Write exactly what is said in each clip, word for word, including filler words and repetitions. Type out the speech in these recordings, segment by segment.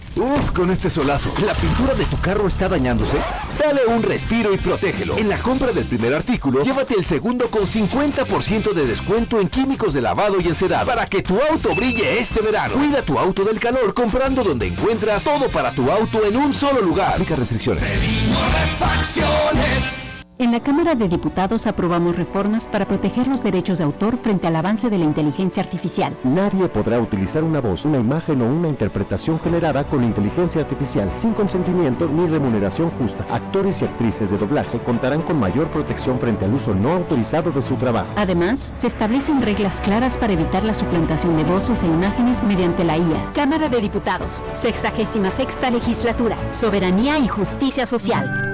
Uf, con este solazo. ¿La pintura de tu carro está dañándose? Dale un respiro y protégelo. En la compra del primer artículo, llévate el segundo con cincuenta por ciento de descuento en químicos de lavado y encerado para que tu auto brille este verano. Cuida tu auto del calor comprando donde encuentras todo para tu auto en un solo lugar. Aplica restricciones. Pedimos refacciones. En la Cámara de Diputados aprobamos reformas para proteger los derechos de autor frente al avance de la inteligencia artificial. Nadie podrá utilizar una voz, una imagen o una interpretación generada con inteligencia artificial sin consentimiento ni remuneración justa. Actores y actrices de doblaje contarán con mayor protección frente al uso no autorizado de su trabajo. Además, se establecen reglas claras para evitar la suplantación de voces e imágenes mediante la I A. Cámara de Diputados, sexagésima sexta legislatura, soberanía y justicia social.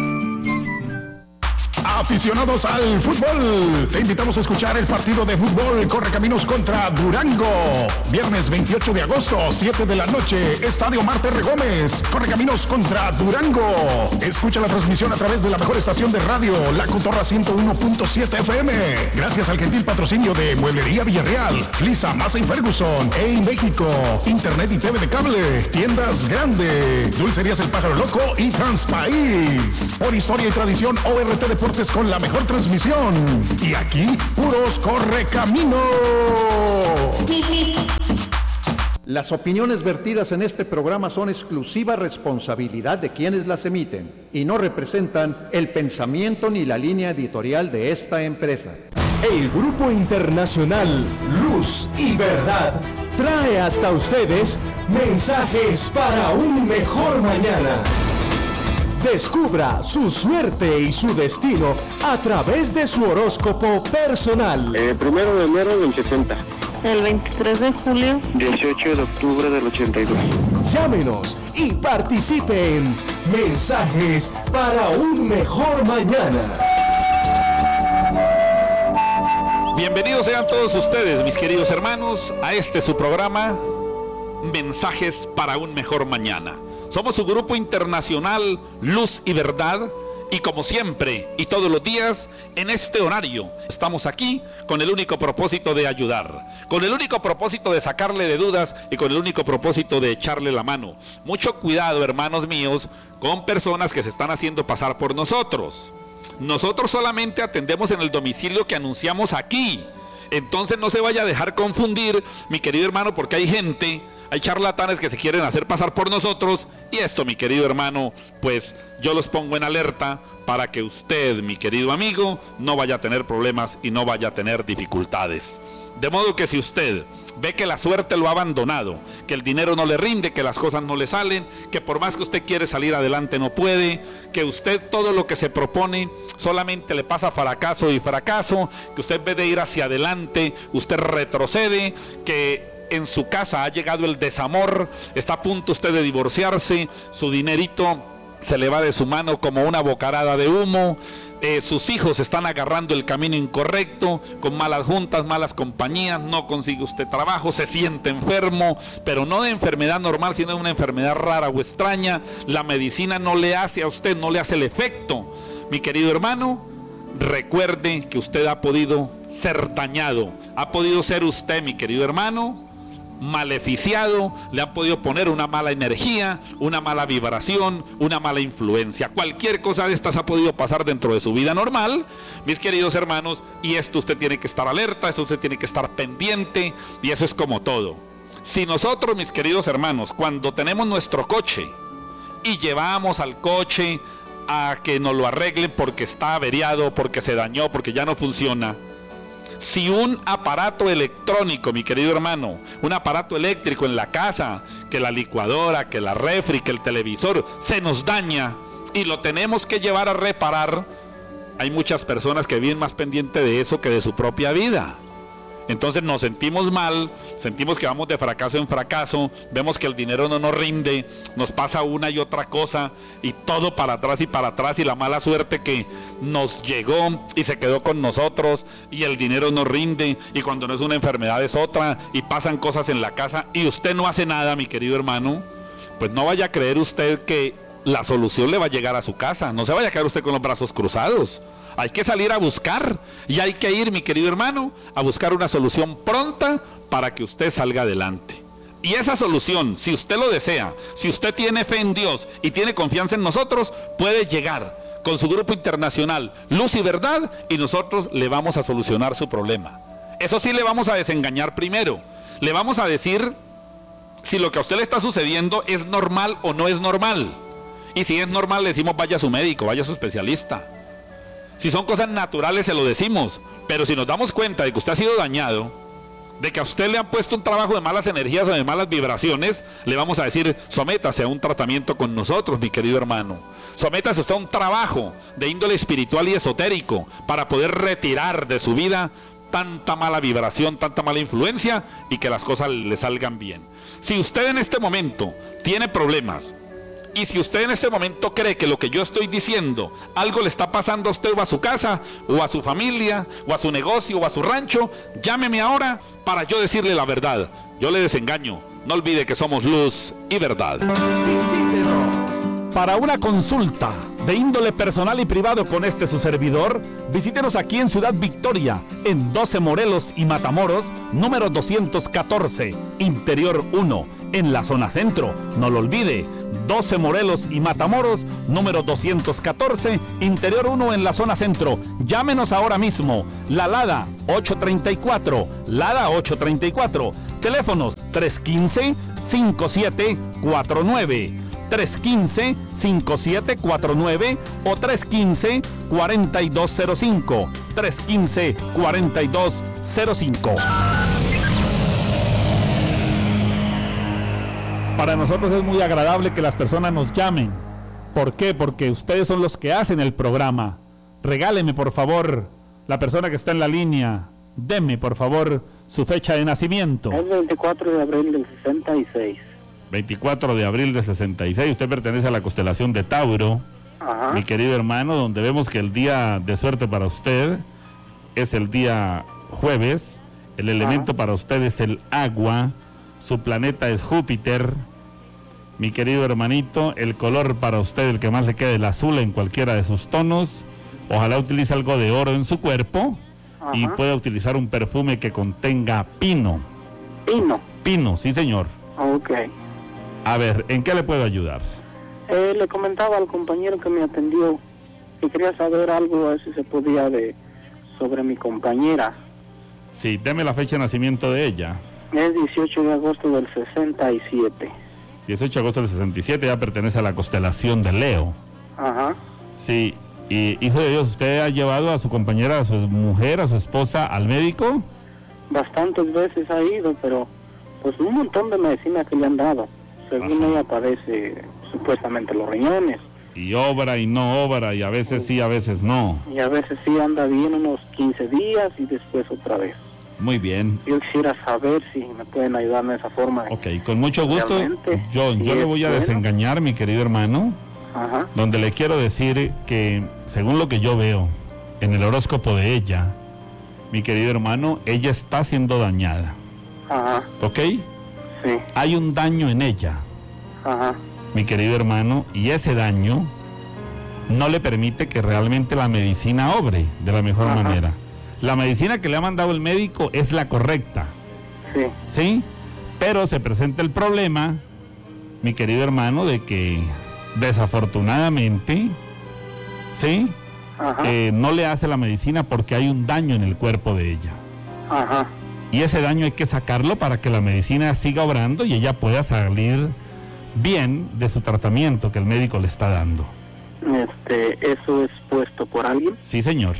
Aficionados al fútbol, te invitamos a escuchar el partido de fútbol Correcaminos contra Durango. Viernes veintiocho de agosto, siete de la noche, Estadio Marte Regómez. Correcaminos contra Durango. Escucha la transmisión a través de la mejor estación de radio, La Cotorra ciento uno punto siete F M. Gracias al gentil patrocinio de Mueblería Villarreal, Flisa, Masa y Ferguson, Hey México, Internet y T V de cable, Tiendas Grande, Dulcerías El Pájaro Loco y Transpaís. Por historia y tradición, O R T Deportes con la mejor transmisión. Y aquí, puros Correcaminos. Las opiniones vertidas en este programa son exclusiva responsabilidad de quienes las emiten y no representan el pensamiento ni la línea editorial de esta empresa. El Grupo Internacional Luz y Verdad trae hasta ustedes mensajes para un mejor mañana. Descubra su suerte y su destino a través de su horóscopo personal. El primero de enero del setenta. El veintitrés de julio. dieciocho de octubre del ochenta y dos. Llámenos y participe en Mensajes para un mejor mañana. Bienvenidos sean todos ustedes, mis queridos hermanos, a este su programa, Mensajes para un mejor mañana. Somos su grupo internacional Luz y Verdad y como siempre y todos los días en este horario estamos aquí con el único propósito de ayudar, con el único propósito de sacarle de dudas y con el único propósito de echarle la mano. Mucho cuidado, hermanos míos, con personas que se están haciendo pasar por nosotros. Nosotros solamente atendemos en el domicilio que anunciamos aquí. Entonces no se vaya a dejar confundir, mi querido hermano, porque hay gente... Hay charlatanes que se quieren hacer pasar por nosotros y esto, mi querido hermano, pues yo los pongo en alerta para que usted, mi querido amigo, no vaya a tener problemas y no vaya a tener dificultades. De modo que si usted ve que la suerte lo ha abandonado, que el dinero no le rinde, que las cosas no le salen, que por más que usted quiere salir adelante no puede, que usted todo lo que se propone solamente le pasa fracaso y fracaso, que usted en vez de ir hacia adelante, usted retrocede, que... en su casa ha llegado el desamor, está a punto usted de divorciarse, su dinerito se le va de su mano como una bocarada de humo, eh, sus hijos están agarrando el camino incorrecto, con malas juntas, malas compañías, no consigue usted trabajo, se siente enfermo, pero no de enfermedad normal, sino de una enfermedad rara o extraña, la medicina no le hace a usted, no le hace el efecto. Mi querido hermano, recuerde que usted ha podido ser dañado, ha podido ser usted, mi querido hermano, maleficiado, le han podido poner una mala energía, una mala vibración, una mala influencia. Cualquier cosa de estas ha podido pasar dentro de su vida normal, mis queridos hermanos, y esto usted tiene que estar alerta, esto usted tiene que estar pendiente, y eso es como todo. Si nosotros, mis queridos hermanos, cuando tenemos nuestro coche y llevamos al coche a que nos lo arreglen porque está averiado, porque se dañó, porque ya no funciona, si un aparato electrónico, mi querido hermano, un aparato eléctrico en la casa, que la licuadora, que la refri, que el televisor, se nos daña y lo tenemos que llevar a reparar, hay muchas personas que viven más pendientes de eso que de su propia vida. Entonces nos sentimos mal, sentimos que vamos de fracaso en fracaso, vemos que el dinero no nos rinde, nos pasa una y otra cosa y todo para atrás y para atrás, y la mala suerte que nos llegó y se quedó con nosotros, y el dinero no rinde, y cuando no es una enfermedad es otra, y pasan cosas en la casa y usted no hace nada, mi querido hermano. Pues no vaya a creer usted que la solución le va a llegar a su casa, no se vaya a quedar usted con los brazos cruzados. Hay que salir a buscar y hay que ir, mi querido hermano, a buscar una solución pronta para que usted salga adelante. Y esa solución, si usted lo desea, si usted tiene fe en Dios y tiene confianza en nosotros, puede llegar con su grupo internacional Luz y Verdad y nosotros le vamos a solucionar su problema. Eso sí, le vamos a desengañar primero. Le vamos a decir si lo que a usted le está sucediendo es normal o no es normal. Y si es normal, le decimos vaya a su médico, vaya a su especialista. Si son cosas naturales, se lo decimos. Pero si nos damos cuenta de que usted ha sido dañado, de que a usted le han puesto un trabajo de malas energías o de malas vibraciones, le vamos a decir, sométase a un tratamiento con nosotros, mi querido hermano. Sométase usted a un trabajo de índole espiritual y esotérico para poder retirar de su vida tanta mala vibración, tanta mala influencia y que las cosas le salgan bien. Si usted en este momento tiene problemas y si usted en este momento cree que lo que yo estoy diciendo, algo le está pasando a usted o a su casa, o a su familia, o a su negocio, o a su rancho, llámeme ahora para yo decirle la verdad. Yo le desengaño. No olvide que somos Luz y Verdad. Para una consulta de índole personal y privado con este su servidor, visítenos aquí en Ciudad Victoria, en doce Morelos y Matamoros, número doscientos catorce, Interior uno, en la zona centro. No lo olvide, doce Morelos y Matamoros, número doscientos catorce, Interior uno en la zona centro. Llámenos ahora mismo. La Lada ocho treinta y cuatro, Lada ocho treinta y cuatro. Teléfonos tres uno cinco, cinco siete cuatro nueve, tres uno cinco, cinco siete cuatro nueve o tres uno cinco, cuatro dos cero cinco, tres uno cinco, cuatro dos cero cinco. Para nosotros es muy agradable que las personas nos llamen. ¿Por qué? Porque ustedes son los que hacen el programa. Regáleme, por favor, la persona que está en la línea. Deme, por favor, su fecha de nacimiento. Es veinticuatro de abril del sesenta y seis. veinticuatro de abril de sesenta y seis. Usted pertenece a la constelación de Tauro. Ajá. Mi querido hermano, donde vemos que el día de suerte para usted es el día jueves. El elemento Ajá. para usted es el agua. Su planeta es Júpiter. Mi querido hermanito, el color para usted, el que más le quede, el azul en cualquiera de sus tonos. Ojalá utilice algo de oro en su cuerpo. Ajá. Y pueda utilizar un perfume que contenga pino. Pino. Pino, sí señor. Ok. A ver, ¿en qué le puedo ayudar? Eh, le comentaba al compañero que me atendió que quería saber algo, a ver si se podía, de sobre mi compañera. Sí, deme la fecha de nacimiento de ella. Es dieciocho de agosto del sesenta y siete. dieciocho de agosto del sesenta y siete, ya pertenece a la constelación de Leo. Ajá. Sí, y hijo de Dios, ¿usted ha llevado a su compañera, a su mujer, a su esposa al médico? Bastantes veces ha ido, pero pues un montón de medicina que le han dado. Según Ajá. ella padece supuestamente los riñones. Y obra y no obra, y a veces sí, a veces no. Y a veces sí anda bien unos quince días y después otra vez. Muy bien. Yo quisiera saber si me pueden ayudar de esa forma. Ok, con mucho gusto. Yo, si yo le voy a bueno. desengañar, mi querido hermano. Ajá. Donde le quiero decir que, según lo que yo veo en el horóscopo de ella, mi querido hermano, ella está siendo dañada. Ajá. ¿Ok? Sí. Hay un daño en ella. Ajá. Mi querido hermano, y ese daño no le permite que realmente la medicina obre de la mejor Ajá. manera. La medicina que le ha mandado el médico es la correcta. Sí. ¿Sí? Pero se presenta el problema, mi querido hermano, de que desafortunadamente, ¿sí? Ajá. Eh, no le hace la medicina porque hay un daño en el cuerpo de ella. Ajá. Y ese daño hay que sacarlo para que la medicina siga obrando y ella pueda salir bien de su tratamiento que el médico le está dando. Este, ¿eso es puesto por alguien? Sí, señor.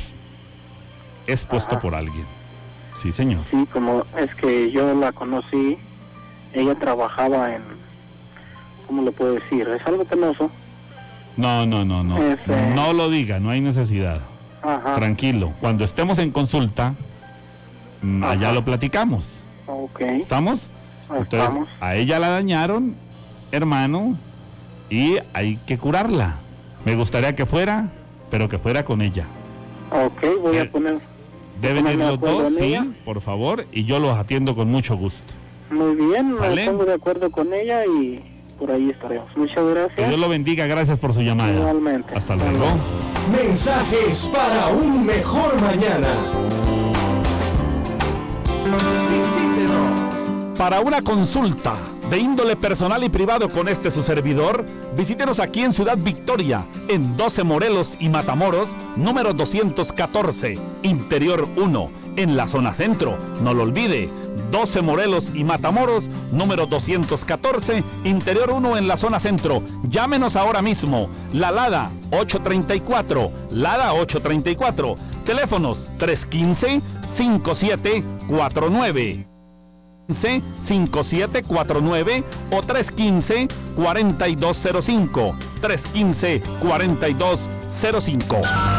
Es puesto Ajá. por alguien. Sí, señor. Sí, como es que yo la conocí, ella trabajaba en, ¿cómo le puedo decir? ¿Es algo penoso? No, no, no, no. Ese... No lo diga, no hay necesidad. Ajá. Tranquilo. Cuando estemos en consulta, Ajá. allá lo platicamos. Ok. ¿Estamos? Entonces, Estamos. A ella la dañaron, hermano, y hay que curarla. Me gustaría que fuera, pero que fuera con ella. Ok, voy a poner... Deben ir los dos, sí, por favor, y yo los atiendo con mucho gusto. Muy bien, ¿Sale? me pongo de acuerdo con ella y por ahí estaremos. Muchas gracias. Que Dios lo bendiga, gracias por su llamada. Igualmente. Hasta luego. Mensajes para un mejor mañana. Visítenos. Para una consulta de índole personal y privado con este su servidor, visítenos aquí en Ciudad Victoria, en doce Morelos y Matamoros, número doscientos catorce, Interior uno, en la zona centro. No lo olvide, doce Morelos y Matamoros, número doscientos catorce, Interior uno, en la zona centro. Llámenos ahora mismo. La Lada ocho treinta y cuatro, Lada ocho treinta y cuatro. Teléfonos tres uno cinco, cinco siete cuatro nueve. cinco siete cuatro nueve o tres uno cinco, cuatro dos cero cinco. tres uno cinco, cuatro dos cero cinco.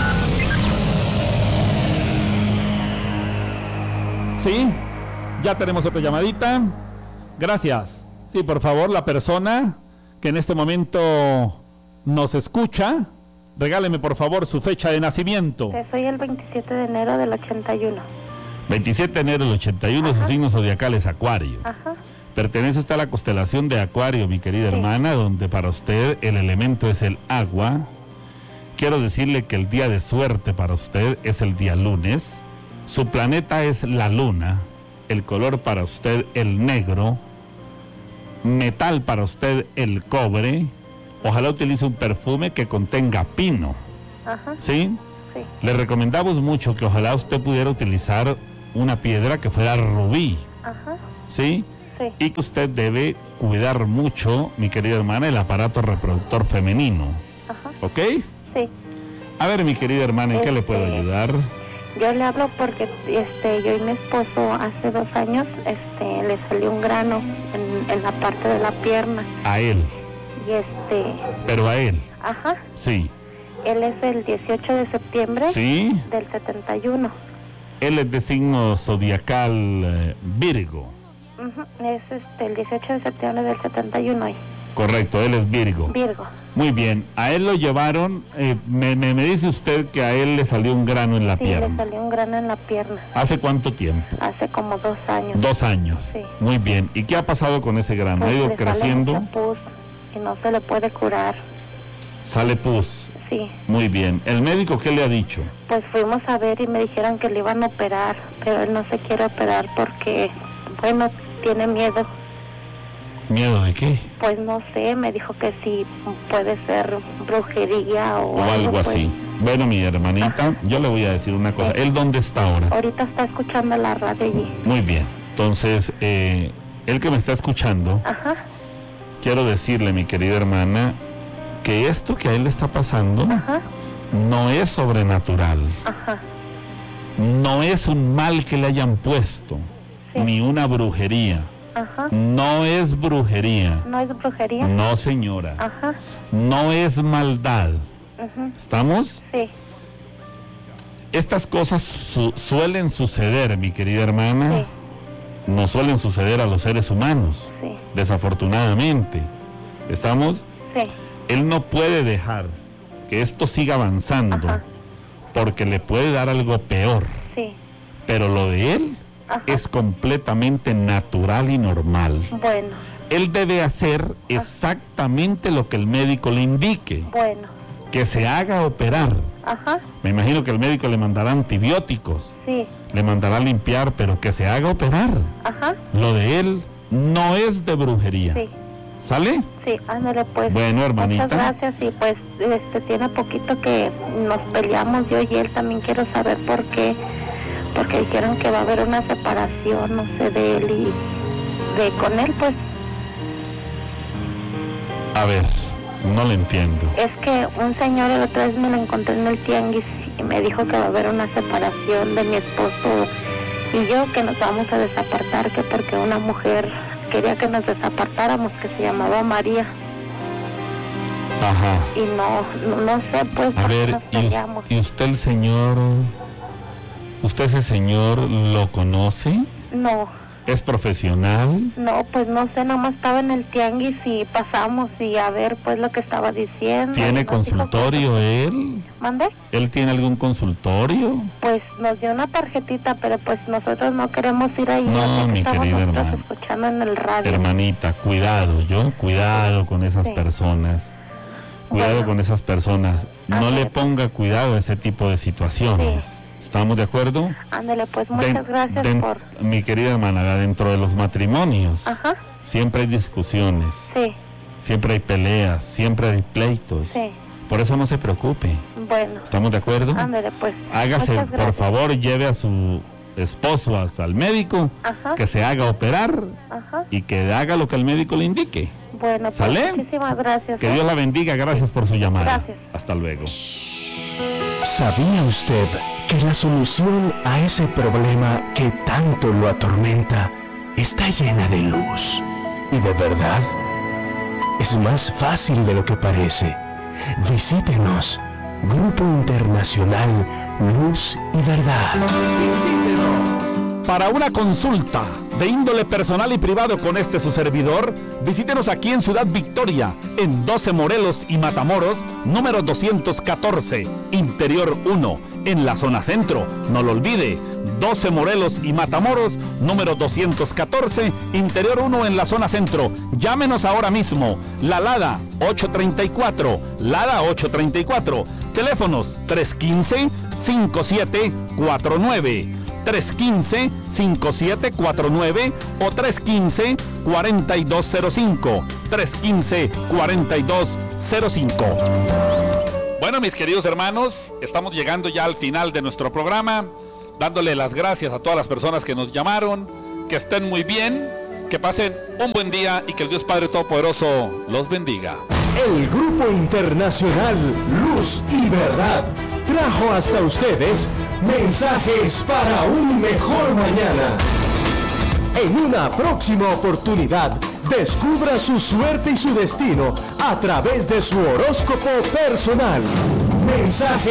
Sí, ya tenemos otra llamadita. Gracias. Sí, por favor, la persona que en este momento nos escucha, regáleme por favor su fecha de nacimiento. Soy el veintisiete de enero del ochenta y uno. veintisiete de enero del ochenta y uno, su signo zodiacal es Acuario. Ajá. Pertenece usted a la constelación de Acuario, mi querida sí. hermana, donde para usted el elemento es el agua. Quiero decirle que el día de suerte para usted es el día lunes. Su planeta es la luna. El color para usted el negro. Metal para usted el cobre. Ojalá utilice un perfume que contenga pino. Ajá. ¿Sí? Sí. Le recomendamos mucho que ojalá usted pudiera utilizar una piedra que fuera rubí. Ajá. ¿Sí? Sí. Y que usted debe cuidar mucho, mi querida hermana, el aparato reproductor femenino. Ajá. ¿Ok? Sí. A ver, mi querida hermana, ¿en este, qué le puedo ayudar? Yo le hablo porque este, yo y mi esposo hace dos años este, le salió un grano en, en la parte de la pierna. A él. Y este... Pero a él. Ajá. Sí. Él es el dieciocho de septiembre ¿Sí? del setenta y uno. Él es de signo zodiacal eh, Virgo. Uh-huh. Es este, el dieciocho de septiembre del setenta y uno. Ahí. Correcto, él es Virgo. Virgo. Muy bien, a él lo llevaron, eh, me, me, me dice usted que a él le salió un grano en la sí, pierna. Sí, le salió un grano en la pierna. ¿Hace cuánto tiempo? Hace como dos años. Dos años. Sí. Muy bien, ¿y qué ha pasado con ese grano? Pues ¿Ha ido le creciendo? Sale mucha pus y no se le puede curar. ¿Sale pus? Sí. Muy bien, ¿el médico qué le ha dicho? Pues fuimos a ver y me dijeron que le iban a operar, pero él no se quiere operar porque, bueno, tiene miedo. ¿Miedo de qué? Pues no sé, me dijo que sí puede ser brujería o, o algo, algo pues. así. Bueno, mi hermanita, Ajá. yo le voy a decir una cosa. Sí. ¿Él dónde está ahora? Ahorita está escuchando la radio allí. Muy bien, entonces, eh, él que me está escuchando, Ajá. quiero decirle, mi querida hermana, que esto que a él le está pasando Ajá. no es sobrenatural. Ajá. No es un mal que le hayan puesto, sí. ni una brujería. Ajá. No es brujería. ¿No es brujería? No, señora. Ajá. No es maldad. Uh-huh. ¿Estamos? Sí. Estas cosas su- suelen suceder, mi querida hermana. Sí. No suelen suceder a los seres humanos. Sí. Desafortunadamente. ¿Estamos? Sí. Él no puede dejar que esto siga avanzando. Ajá. Porque le puede dar algo peor. Sí. Pero lo de él Ajá. es completamente natural y normal. Bueno. Él debe hacer exactamente lo que el médico le indique. Bueno. Que se haga operar. Ajá. Me imagino que el médico le mandará antibióticos. Sí. Le mandará a limpiar, pero que se haga operar. Ajá. Lo de él no es de brujería. Sí. ¿Sale? Sí, ándale pues. Bueno, hermanita. Muchas gracias y pues este tiene poquito que nos peleamos yo y él. También quiero saber por qué. Porque dijeron que va a haber una separación, no sé, de él y de con él, pues. A ver, no le entiendo. Es que un señor el otra vez me lo encontré en el tianguis y me dijo que va a haber una separación de mi esposo y yo, que nos vamos a desapartar, que porque una mujer quería que nos desapartáramos, que se llamaba María. Ajá. Y no, no, no sé, pues, a por qué ver, nos y, us- peleamos. ¿y usted el señor, usted ese señor lo conoce? No, ¿Es profesional? no, pues no sé, nomás estaba en el tianguis y pasamos y a ver, pues, lo que estaba diciendo. ¿Tiene Y nos dijo consultorio que- él? ¿Mande? ¿Él tiene algún consultorio? Pues nos dio una tarjetita, pero pues nosotros no queremos ir ahí. No, porque mi estamos querida nosotros hermana. escuchando en el radio. Hermanita, cuidado, yo, cuidado con esas Sí. personas. Cuidado Bueno. con esas personas. No Ajá. le ponga cuidado a ese tipo de situaciones. ¿Estamos de acuerdo? Ándale, pues muchas Den, gracias den, por... Mi querida hermana, dentro de los matrimonios, Ajá. siempre hay discusiones, sí. siempre hay peleas, siempre hay pleitos. Sí. Por eso no se preocupe. Bueno. ¿Estamos de acuerdo? Ándale, pues. Hágase, por favor, lleve a su esposo a, al médico, Ajá. que se haga operar Ajá. y que haga lo que el médico le indique. Bueno, pues ¿sale? muchísimas gracias. Que Dios la bendiga, gracias por su llamada. Gracias. Hasta luego. ¿Sabía usted que la solución a ese problema que tanto lo atormenta está llena de luz? Y de verdad, es más fácil de lo que parece. Visítenos, Grupo Internacional Luz y Verdad. Visítenos. Para una consulta de índole personal y privado con este su servidor, visítenos aquí en Ciudad Victoria, en doce Morelos y Matamoros, número doscientos catorce, Interior uno, en la zona centro. No lo olvide, doce Morelos y Matamoros, número doscientos catorce, Interior uno, en la zona centro. Llámenos ahora mismo. La Lada ocho treinta y cuatro, Lada ocho treinta y cuatro. Teléfonos tres uno cinco, cinco siete cuatro nueve. tres uno cinco, cinco siete cuatro nueve o tres uno cinco, cuatro dos cero cinco. tres uno cinco, cuatro dos cero cinco. Bueno, mis queridos hermanos, estamos llegando ya al final de nuestro programa, dándole las gracias a todas las personas que nos llamaron, que estén muy bien, que pasen un buen día y que el Dios Padre Todopoderoso los bendiga. El Grupo Internacional Luz y Verdad trajo hasta ustedes mensajes para un mejor mañana. En una próxima oportunidad, descubra su suerte y su destino a través de su horóscopo personal. Mensaje